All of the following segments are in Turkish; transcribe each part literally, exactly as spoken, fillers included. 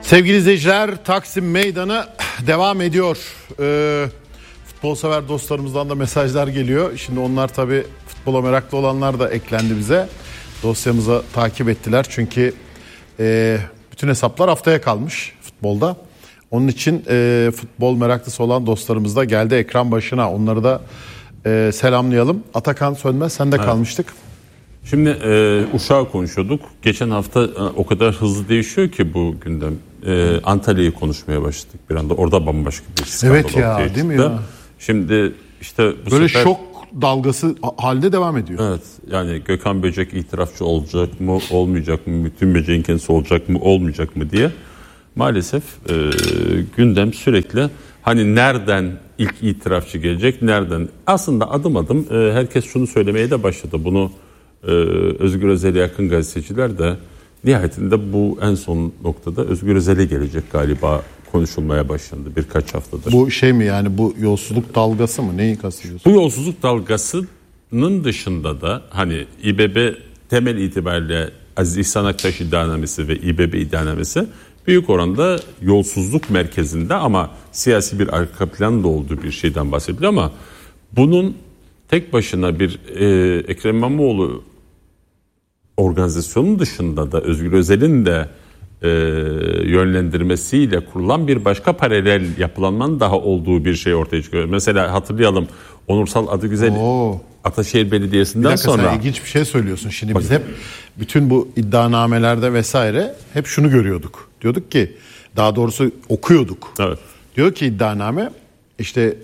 Sevgili izleyiciler, Taksim Meydanı devam ediyor. Ee, futbol sever dostlarımızdan da mesajlar geliyor. Şimdi onlar tabii futbola meraklı olanlar da eklendi bize. Dosyamıza takip ettiler çünkü e, bütün hesaplar haftaya kalmış futbolda. Onun için e, futbol meraklısı olan dostlarımız da geldi ekran başına. Onları da e, selamlayalım. Atakan Sönmez, sen de evet. kalmıştık. Şimdi e, Uşak'ı konuşuyorduk. Geçen hafta e, o kadar hızlı değişiyor ki bu gündem. E, Antalya'yı konuşmaya başladık bir anda. Orada bambaşka bir skandal evet ya, ortaya değil mi çıktı. ya? Şimdi işte bu böyle sefer, şok dalgası halde devam ediyor. Evet, yani Gökhan Böcek itirafçı olacak mı, olmayacak mı, Metin Böcek'in kendisi olacak mı, olmayacak mı diye maalesef e, gündem sürekli hani nereden ilk itirafçı gelecek, nereden? Aslında adım adım e, herkes şunu söylemeye de başladı. Bunu e, Özgür Özel'e yakın gazeteciler de nihayetinde bu en son noktada Özgür Özel'e gelecek galiba konuşulmaya başlandı birkaç haftadır. Bu şey mi yani, bu yolsuzluk dalgası mı? Neyi kastediyorsun? Bu yolsuzluk dalgasının dışında da hani İBB temel itibariyle Aziz İhsan Aktaş iddianamesi ve İBB iddianamesi büyük oranda yolsuzluk merkezinde ama siyasi bir arka planı da olduğu bir şeyden bahsediliyor ama bunun tek başına bir e, Ekrem İmamoğlu organizasyonun dışında da Özgür Özel'in de e, yönlendirmesiyle kurulan bir başka paralel yapılanmanın daha olduğu bir şey ortaya çıkıyor. Mesela hatırlayalım, Onursal Adıgüzel Oo. Ataşehir Belediyesi'nden bir dakika, sonra. Sen ilginç bir şey söylüyorsun. Şimdi biz hep bütün bu iddianamelerde vesaire hep şunu görüyorduk. Diyorduk ki, daha doğrusu okuyorduk. Evet. Diyor ki iddianame işte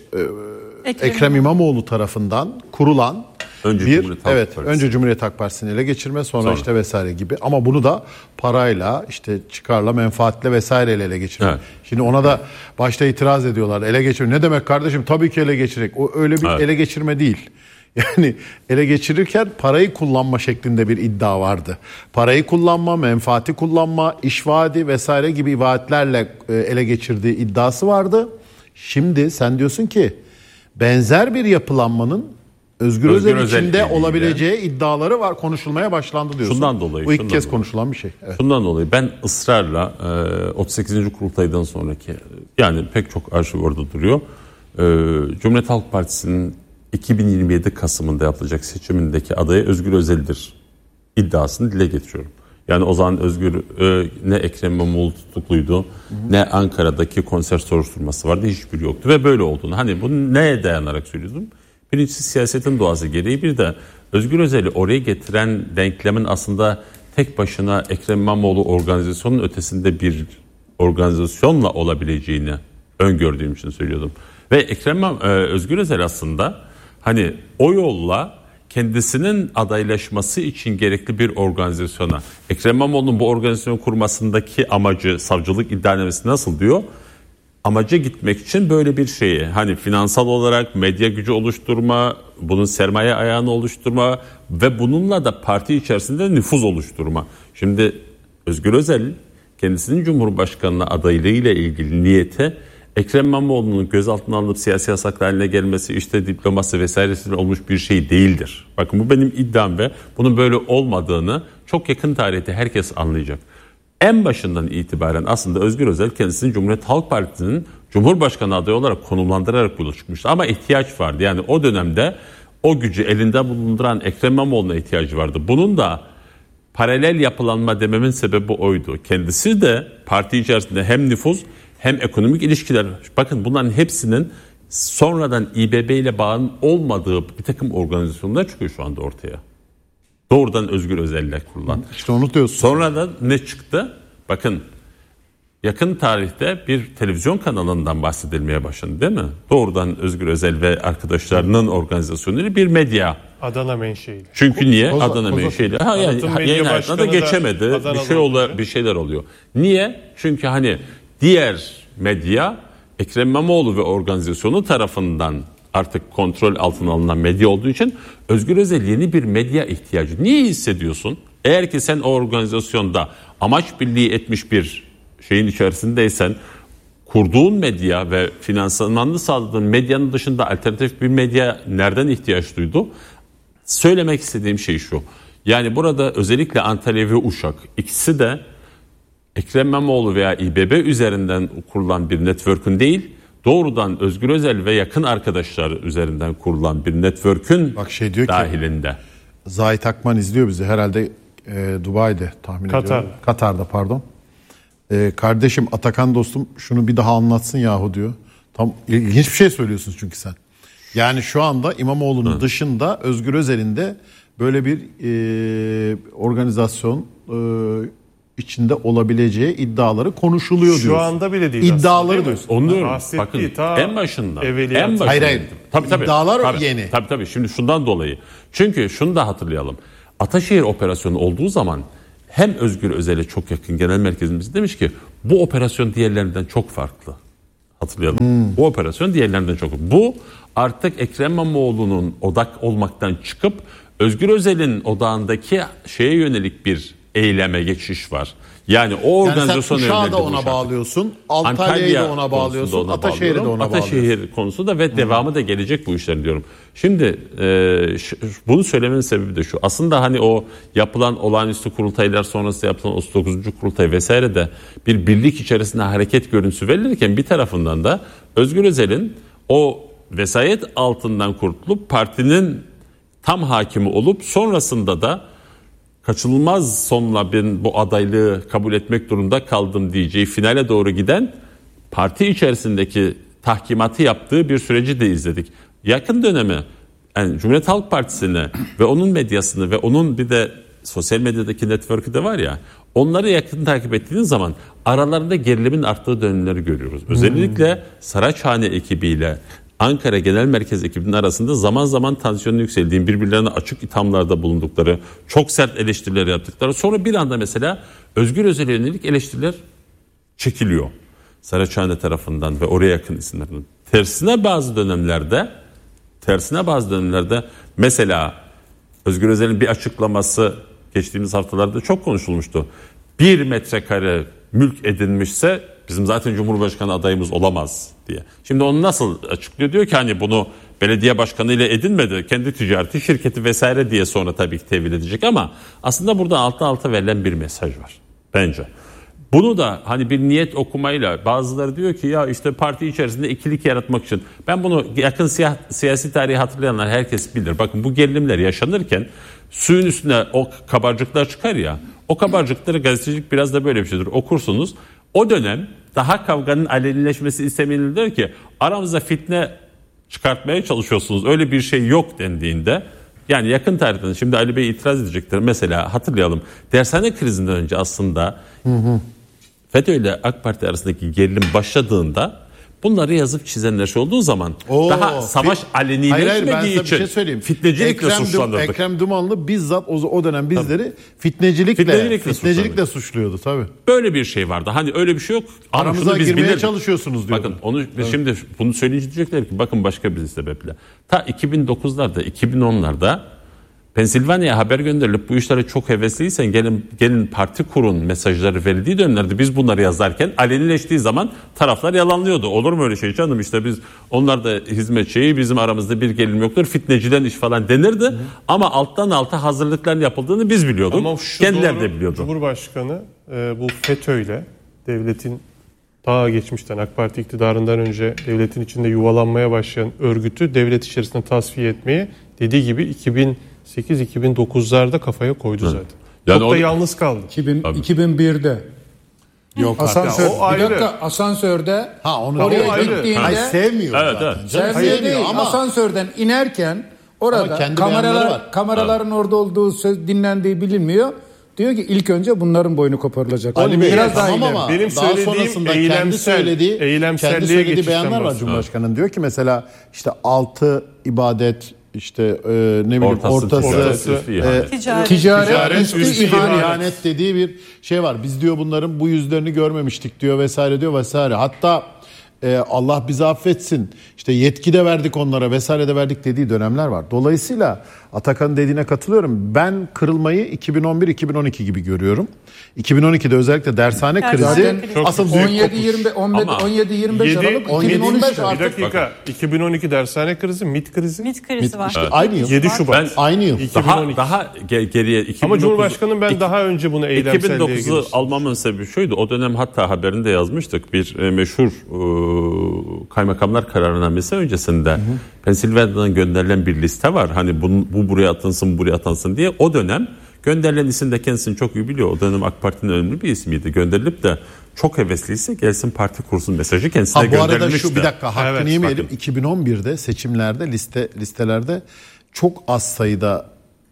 e, Ekrem, Ekrem İmamoğlu tarafından kurulan önce bir Cumhuriyet Halk evet Partisi. önce Cumhuriyet Halk Partisi'ni ele geçirme sonra, sonra işte vesaire gibi, ama bunu da parayla, işte çıkarla, menfaatle vesaireyle ele geçirme. Evet. Şimdi ona da başta itiraz ediyorlar. Ele geçirme ne demek kardeşim? Tabii ki ele geçirecek. O öyle bir evet. ele geçirme değil. Yani ele geçirirken parayı kullanma şeklinde bir iddia vardı. Parayı kullanma, menfaati kullanma, iş vaadi vesaire gibi vaatlerle ele geçirdiği iddiası vardı. Şimdi sen diyorsun ki benzer bir yapılanmanın Özgür, Özgür Özel içinde olabileceği iddiaları var, konuşulmaya başlandı diyorsun. Şundan dolayı. Bu ilk şundan kez dolayı. konuşulan bir şey. Evet. Şundan dolayı ben ısrarla otuz sekizinci kurultaydan sonraki, yani pek çok arşiv orada duruyor. Cumhuriyet Halk Partisi'nin iki bin yirmi yedi Kasım'ında yapılacak seçimindeki adayı Özgür Özel'dir iddiasını dile getiriyorum. Yani o zaman Özgür ne Ekrem İmamoğlu tutukluydu, hı hı. ne Ankara'daki konser soruşturması vardı, hiçbiri yoktu ve böyle olduğunu. Hani bunu neye dayanarak söylüyordum? Birincisi siyasetin doğası gereği, bir de Özgür Özel'i oraya getiren denklemin aslında tek başına Ekrem İmamoğlu organizasyonun ötesinde bir organizasyonla olabileceğini öngördüğüm için söylüyordum. Ve Ekrem Özgür Özel aslında hani o yolla kendisinin adaylaşması için gerekli bir organizasyona, Ekrem İmamoğlu'nun bu organizasyonu kurmasındaki amacı, savcılık iddianamesi nasıl diyor? Amaca gitmek için böyle bir şeyi, hani finansal olarak medya gücü oluşturma, bunun sermaye ayağını oluşturma ve bununla da parti içerisinde nüfuz oluşturma. Şimdi Özgür Özel kendisinin Cumhurbaşkanlığı adaylığıyla ilgili niyete Ekrem İmamoğlu'nun gözaltına alınıp siyasi yasaklı haline gelmesi, işte diploması vesairesiyle olmuş bir şey değildir. Bakın bu benim iddiam ve bunun böyle olmadığını çok yakın tarihte herkes anlayacak. En başından itibaren aslında Özgür Özel kendisini Cumhuriyet Halk Partisi'nin Cumhurbaşkanı adayı olarak konumlandırarak yola çıkmıştı. Ama ihtiyaç vardı. Yani o dönemde o gücü elinde bulunduran Ekrem İmamoğlu'na ihtiyacı vardı. Bunun da paralel yapılanma dememin sebebi oydu. Kendisi de parti içerisinde hem nüfuz hem ekonomik ilişkiler, bakın bunların hepsinin sonradan İBB ile bağının olmadığı bir takım organizasyonlar çıkıyor şu anda ortaya. Doğrudan Özgür Özel'le kurulan. İşte onu diyorsun. Sonra da ne çıktı? Bakın yakın tarihte bir televizyon kanalından bahsedilmeye başlandı değil mi? Doğrudan Özgür Özel ve arkadaşlarının organizasyonuyla bir medya. Adana menşeili. Çünkü niye? Koza, Adana Koza. menşeili. Ha yani yayın hayatına da geçemedi. Da bir şey oluyor, bir şeyler oluyor. Niye? Çünkü hani diğer medya Ekrem İmamoğlu ve organizasyonu tarafından artık kontrol altına alınan medya olduğu için Özgür Özel yeni bir medya ihtiyacı. Niye hissediyorsun? Eğer ki sen o organizasyonda amaç birliği etmiş bir şeyin içerisindeysen, kurduğun medya ve finansmanını sağladığın medyanın dışında alternatif bir medya nereden ihtiyaç duydu? Söylemek istediğim şey şu. Yani burada özellikle Antalya ve Uşak ikisi de Ekrem İmamoğlu veya İBB üzerinden kurulan bir network'ün değil, doğrudan Özgür Özel ve yakın arkadaşlar üzerinden kurulan bir network'ün Bak şey diyor dahilinde. Ki, Zahit Akman izliyor bizi herhalde e, Dubai'de tahmin Katar. ediyorum. Katar'da pardon. E, kardeşim Atakan dostum şunu bir daha anlatsın yahu diyor. Tam ilginç bir şey söylüyorsunuz çünkü sen. Yani şu anda İmamoğlu'nun Hı. dışında Özgür Özel'in de böyle bir e, organizasyon e, içinde olabileceği iddiaları konuşuluyor diyorsun. Şu anda bile değil. İddiaları diyorsun. Onu diyorum. Bakın en başında. En başında. Hayır hayır. Tabii, tabii, İddialar tabii, yeni. Tabii tabii. Şimdi şundan dolayı. Çünkü şunu da hatırlayalım. Ataşehir operasyonu olduğu zaman hem Özgür Özel'e çok yakın genel merkezimiz demiş ki bu operasyon diğerlerinden çok farklı. Hatırlayalım. Hmm. Bu operasyon diğerlerinden çok farklı. Bu artık Ekrem İmamoğlu'nun odak olmaktan çıkıp Özgür Özel'in odağındaki şeye yönelik bir eyleme geçiş var. Yani o organizasyon yani sen Uşak'ı da ona bağlıyorsun, Antalya'yı da ona bağlıyorsun, Ataşehir'i de ona bağlıyorsun. Ataşehir konusunda ve hmm. devamı da gelecek bu işlerin diyorum. Şimdi e, ş- bunu söylemenin sebebi de şu. Aslında hani o yapılan olağanüstü kurultaylar sonrası yapılan otuz dokuzuncu kurultay vesaire de bir birlik içerisinde hareket görüntüsü verilirken bir tarafından da Özgür Özel'in o vesayet altından kurtulup partinin tam hakimi olup sonrasında da kaçınılmaz sonla ben bu adaylığı kabul etmek durumunda kaldım diyeceği finale doğru giden parti içerisindeki tahkimatı yaptığı bir süreci de izledik. Yakın dönemi yani Cumhuriyet Halk Partisi'ni ve onun medyasını ve onun bir de sosyal medyadaki network'ü de var ya, onları yakın takip ettiğiniz zaman aralarında gerilimin arttığı dönemleri görüyoruz. Özellikle hmm. Saraçhane ekibiyle Ankara Genel Merkez ekibinin arasında zaman zaman tansiyonun yükseldiği, birbirlerine açık ithamlarda bulundukları, çok sert eleştiriler yaptıkları, sonra bir anda mesela Özgür Özel'e yönelik eleştiriler çekiliyor Saraçhane tarafından ve oraya yakın isimlerden. Tersine bazı dönemlerde, tersine bazı dönemlerde mesela Özgür Özel'in bir açıklaması geçtiğimiz haftalarda çok konuşulmuştu. Bir metrekare mülk edinmişse bizim zaten Cumhurbaşkanı adayımız olamaz diye. Şimdi onu nasıl açıklıyor? Diyor ki hani bunu belediye başkanı ile edinmedi. Kendi ticareti şirketi vesaire diye sonra tabii ki tevil edecek ama aslında burada alttan alta verilen bir mesaj var bence. Bunu da hani bir niyet okumayla bazıları diyor ki ya işte parti içerisinde ikilik yaratmak için. Ben bunu yakın siyah, siyasi tarihi hatırlayanlar herkes bilir. Bakın bu gerilimler yaşanırken suyun üstüne o kabarcıklar çıkar ya. O kabarcıkları gazetecilik biraz da böyle bir şeydir. Okursunuz. O dönem daha kavganın alenileşmesi istenilir ki aramızda fitne çıkartmaya çalışıyorsunuz. Öyle bir şey yok dendiğinde yani yakın tarihten şimdi Ali Bey itiraz edecektir. Mesela hatırlayalım dershane krizinden önce aslında hı hı. FETÖ ile AK Parti arasındaki gerilim başladığında bunları yazıp çizenler şey olduğu zaman Oo, daha savaş alenileşmediği için şey fitnecilikle Ekrem suçlanırdık. Ekrem Dumanlı bizzat o, o dönem bizleri tabii. fitnecilikle, fitnecilikle, fitnecilikle suçluyordu tabii. Böyle bir şey vardı. Hani öyle bir şey yok. Aramıza girmeye bilirdik. Çalışıyorsunuz diyor. Bakın onu evet. Şimdi bunu söyleyince diyecekler ki bakın başka bir sebeple. Ta iki bin dokuzlarda iki bin onlarda Pensilvanya'ya haber gönderilip bu işlere çok hevesliysen gelin gelin parti kurun mesajları verildiği dönemlerde biz bunları yazarken alenileştiği zaman taraflar yalanlıyordu. Olur mu öyle şey canım işte biz onlar da hizmetçiyi bizim aramızda bir gerilim yoktur fitneciden iş falan denirdi. Hı. Ama alttan alta hazırlıkların yapıldığını biz biliyorduk. Ama kendileri de biliyordu. Cumhurbaşkanı e, bu FETÖ'yle devletin daha geçmişten AK Parti iktidarından önce devletin içinde yuvalanmaya başlayan örgütü devlet içerisinde tasfiye etmeye dediği gibi iki bin sekiz iki bin dokuzlarda kafaya koydu zaten. Yani çok da yalnız kaldı. iki bin birde Yok asansör. Ya, o bir dakika asansörde ha, onu oraya gittiğinde Hayır, sevmiyor evet, zaten. Evet. Sevmiyor değil ama asansörden inerken orada kameralar kameraların evet. orada olduğu söz dinlendiği bilinmiyor. Diyor ki ilk önce bunların boynu koparılacak. Ali Bey biraz tamam daha ama benim daha sonrasında eylemsel, kendi söylediği kendi söylediği beyanlar var Cumhurbaşkanı'nın. Evet. Diyor ki mesela işte altı ibadet işte e, ne bileyim ortası, ortası, ortası e, ticaret, ticaret, ticaret üstü, üstü ihanet. ihanet dediği bir şey var. Biz diyor bunların bu yüzlerini görmemiştik diyor vesaire diyor vesaire. Hatta e, Allah bizi affetsin işte yetki de verdik onlara vesaire de verdik dediği dönemler var. Dolayısıyla Atakan'ın dediğine katılıyorum. Ben kırılmayı iki bin on bir iki bin on iki gibi görüyorum. iki bin on ikide özellikle dershane krizi asıl büyük on yedi yirmi beş Aralık on yedi yirmi beş Bir dakika. iki bin on iki dershane krizi, MİT krizi. MİT krizi var. İşte aynı yıl. yedi Şubat. Ben Aynı yıl. daha, daha geriye iki bin dokuz, Ama Cumhurbaşkanım ben iki, daha önce bunu eylemselliğe iki bin dokuzu giriştim. almamın sebebi şuydu. O dönem hatta haberinde yazmıştık. Bir e, meşhur e, kaymakamlar kararnamesi öncesinde hı hı. Pensilvanya'dan gönderilen bir liste var. Hani bu, bu buraya atansın, buraya atansın diye. O dönem gönderilen isim de kendisini çok iyi biliyor. O dönem AK Parti'nin önemli bir ismiydi. Gönderilip de çok hevesliyse gelsin parti kursun mesajı kendisine ha, bu gönderilmişti. arada şu bir dakika hakkını evet, yemeyelim. iki bin on birde seçimlerde liste listelerde çok az sayıda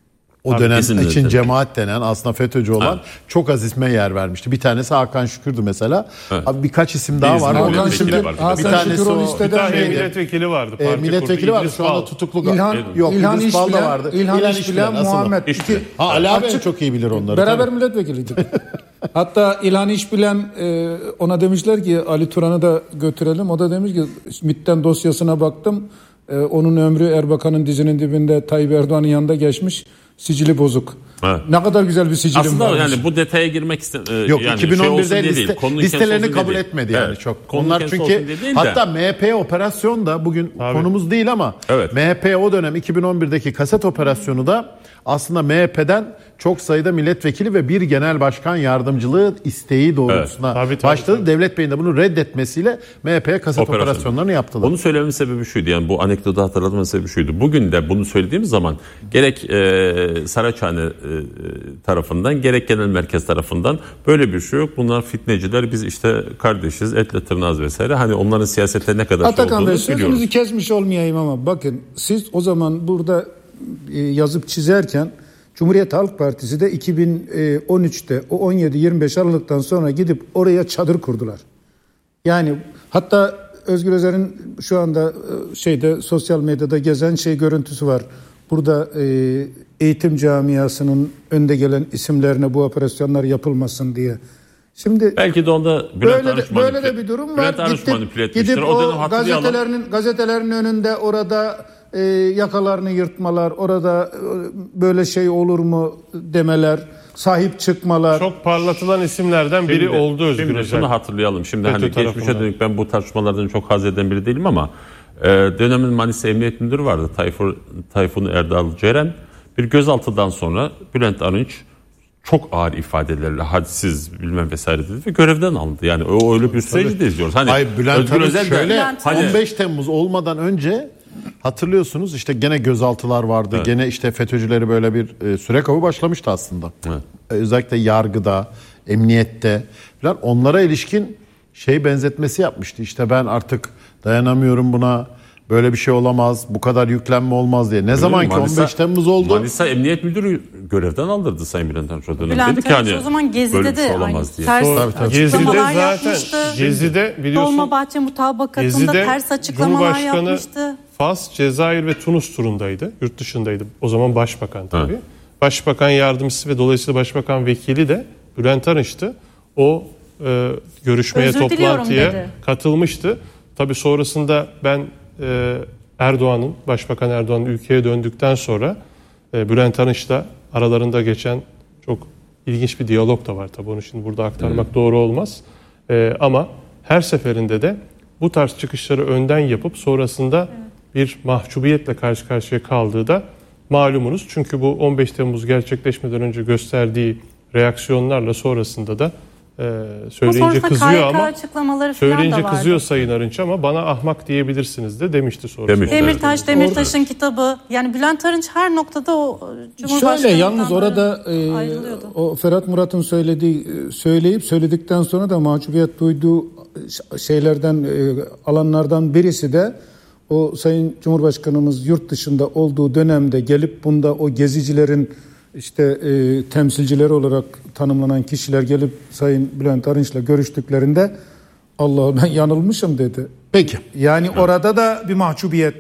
o Abi, dönem kesinlikle. için cemaat denen aslında FETÖ'cü olan ha. çok az isme yer vermişti. Bir tanesi Hakan Şükür'dü mesela. Evet. Abi birkaç isim daha var. Hakan Şükür, Hakan bir tanesi Şükür o o, listeden Bir tane neydi? milletvekili vardı. E, milletvekili vardı. Şu anda tutuklu. İlhan, Yok, İlhan İdris Bal da İşbilen, vardı. İlhan, İlhan İşbilen, İşbilen, asıl o. Muhammed. İşte. İki, Ha, Ali abi açık, çok iyi bilir onları. Beraber tabii. milletvekiliydik. Hatta İlhan İşbilen e, ona demişler ki Ali Turan'ı da götürelim. O da demiş ki MİT'ten dosyasına baktım. E, onun ömrü Erbakan'ın dizinin dibinde Tayyip Erdoğan'ın yanında geçmiş. Sicili bozuk. Evet. Ne kadar güzel bir sicilim aslında varmış. yani bu detaya girmek iste, Yok yani iki bin on birde şey liste, değil, listelerini kabul değil. etmedi yani evet. çok. Konu Onlar çünkü hatta M H P operasyon da bugün Abi. konumuz değil ama evet. M H P o dönem iki bin on birdeki kaset operasyonu da aslında M H P'den çok sayıda milletvekili ve bir genel başkan yardımcılığı isteği doğrultusunda evet. tabii, tabii, başladı. Tabii. Devlet Bey'in de bunu reddetmesiyle M H P'ye kaset Operasyon. operasyonlarını yaptılar. Onu söylememin sebebi şuydu, yani bu anekdotu hatırlatmanın sebebi şuydu. Bugün de bunu söylediğimiz zaman gerek e, Saraçhane e, tarafından gerek genel merkez tarafından böyle bir şey yok. Bunlar fitneciler, biz işte kardeşiz, etle tırnağız vesaire. Hani onların siyasette ne kadar Atakan şey olduğunu Bey, biliyoruz. sözünüzü kesmiş olmayayım ama bakın siz o zaman burada e, yazıp çizerken Cumhuriyet Halk Partisi de iki bin on üçte o on yedi yirmi beş Aralık'tan sonra gidip oraya çadır kurdular. Yani hatta Özgür Özel'in şu anda şeyde sosyal medyada gezen şey görüntüsü var. Burada e, eğitim camiasının önde gelen isimlerine bu operasyonlar yapılmasın diye. Şimdi belki de onda Bülent böyle Arınç de, böyle de bir durum var. Gidip, gidip o, o gazetelerinin gazetelerin önünde orada e, yakalarını yırtmalar, orada e, böyle şey olur mu demeler, sahip çıkmalar. Çok parlatılan isimlerden biri şimdi, oldu Özgür Şimdi Özel. şunu hatırlayalım. Şimdi FETÖ hani tarafından. geçmişe dönük, ben bu tartışmalardan çok haz eden biri değilim ama e, dönemin Manisa Emniyet Müdürü vardı. Tayfun, Tayfun Erdal Ceren. Bir gözaltıdan sonra Bülent Arınç çok ağır ifadelerle hadsiz bilmem vesaire dedi ve görevden alındı. Yani o öyle bir süreci de izliyoruz. Hani Hayır, Bülent Arınç şöyle Bülent hani, on beş Temmuz olmadan önce hatırlıyorsunuz işte gene gözaltılar vardı. Evet. Gene işte FETÖ'cüleri böyle bir e, sürek avı başlamıştı aslında. Evet. Özellikle yargıda, emniyette falan onlara ilişkin şey benzetmesi yapmıştı. İşte ben artık dayanamıyorum buna. Böyle bir şey olamaz. Bu kadar yüklenme olmaz diye. Ne Öyle zaman ki on beş Temmuz oldu. Manisa Emniyet Müdürü görevden aldırdı Sayın Bülent Arınç o dönem. Bülent Dedi ki hani o zaman Gezi'de de şey aynı diye. ters tabii, tabii. Gezi'de zaten Gezi'de biliyorsun Dolmabahçe mutabakatında ters açıklamalar yapmıştı. Fas, Cezayir ve Tunus turundaydı. Yurt dışındaydı. O zaman başbakan tabii. Evet. Başbakan yardımcısı ve dolayısıyla başbakan vekili de Bülent Arınç'tı. O e, görüşmeye, Özür toplantıya katılmıştı. Tabii sonrasında ben e, Erdoğan'ın, Başbakan Erdoğan'ın ülkeye döndükten sonra e, Bülent Arınç'la aralarında geçen çok ilginç bir diyalog da var. Tabii onu şimdi burada aktarmak evet. doğru olmaz. E, ama her seferinde de bu tarz çıkışları önden yapıp sonrasında evet. bir mahcubiyetle karşı karşıya kaldığı da malumunuz. Çünkü bu on beş Temmuz gerçekleşmeden önce gösterdiği reaksiyonlarla sonrasında da e, söyleyince kızıyor ama söyleyince kızıyor Sayın Arınç ama bana ahmak diyebilirsiniz de demişti sonra. Demiş, Demirtaş, evet. Demirtaş'ın kitabı, yani Bülent Arınç her noktada o Cumhurbaşkanı'ndan şöyle yalnız orada e, o Ferhat Murat'ın söylediği söyleyip söyledikten sonra da mahcubiyet duyduğu şeylerden e, alanlardan birisi de o Sayın Cumhurbaşkanımız yurt dışında olduğu dönemde gelip bunda o gezicilerin işte e, temsilcileri olarak tanımlanan kişiler gelip Sayın Bülent Arınç'la görüştüklerinde Allah ben yanılmışım dedi. Peki. Yani evet. orada da bir mahcubiyet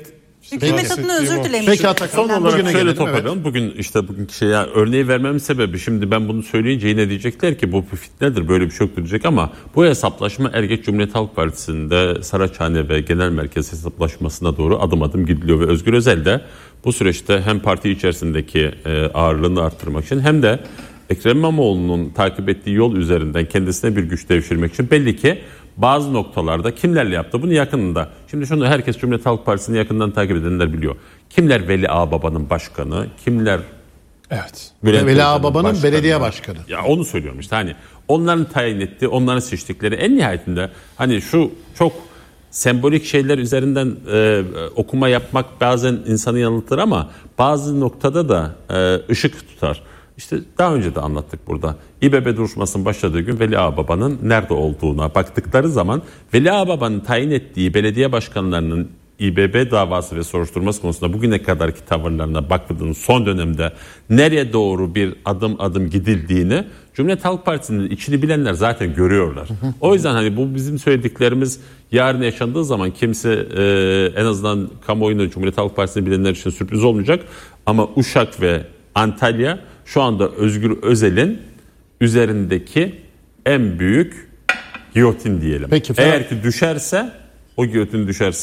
Hükümet adına özür dilemiş. Peki Atakan, Son olarak bugüne şöyle gelelim, toparlayalım. Bugün işte bugünkü şey yani örneği vermemin sebebi, şimdi ben bunu söyleyince yine diyecekler ki bu bir fitnedir, böyle bir şey yoktur diyecek, ama bu hesaplaşma er geç Cumhuriyet Halk Partisi'nde Saraçhane ve Genel Merkez hesaplaşmasına doğru adım adım gidiliyor ve Özgür Özel de bu süreçte hem parti içerisindeki e, ağırlığını arttırmak için hem de Ekrem İmamoğlu'nun takip ettiği yol üzerinden kendisine bir güç devşirmek için belli ki bazı noktalarda kimlerle yaptı bunu yakınında. Şimdi şunu herkes Cumhuriyet Halk Partisi'ni yakından takip edenler biliyor. Kimler Veli Ağababa'nın başkanı, kimler Evet. Bülent Veli Özden'in Ağababa'nın başkanı. belediye başkanı. Ya onu söylüyorum işte, hani onların tayin ettiği, onların seçtikleri, en nihayetinde hani şu çok sembolik şeyler üzerinden e, okuma yapmak bazen insanı yanıltır ama bazı noktada da e, ışık tutar. İşte daha önce de anlattık burada. İBB duruşmasının başladığı gün Veli Ağababa'nın nerede olduğuna baktıkları zaman Veli Ağababa'nın tayin ettiği belediye başkanlarının İBB davası ve soruşturması konusunda bugüne kadarki tavırlarına bakıldığında son dönemde nereye doğru bir adım adım gidildiğini Cumhuriyet Halk Partisi'nin içini bilenler zaten görüyorlar. O yüzden hani bu bizim söylediklerimiz yarın yaşandığı zaman kimse e, en azından kamuoyunda Cumhuriyet Halk Partisi'ni bilenler için sürpriz olmayacak. Ama Uşak ve Antalya şu anda Özgür Özel'in üzerindeki en büyük giyotin diyelim. Peki, eğer ki düşerse, o giyotin düşerse